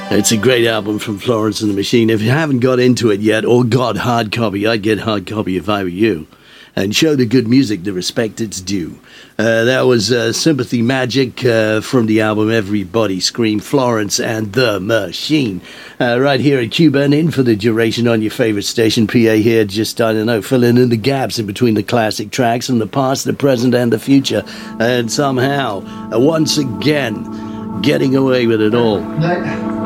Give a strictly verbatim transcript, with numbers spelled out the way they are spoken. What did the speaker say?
It's a great album from Florence and the Machine. If you haven't got into it yet or got hard copy, I'd get hard copy if I were you. And show the good music the respect it's due. Uh, that was uh, Sympathy Magic uh, from the album Everybody Scream, Florence and the Machine. Uh, right here at Cuba and in for the duration on your favorite station. P A here, just, I don't know, filling in the gaps in between the classic tracks from the past, the present, and the future. And somehow, uh, once again, getting away with it all.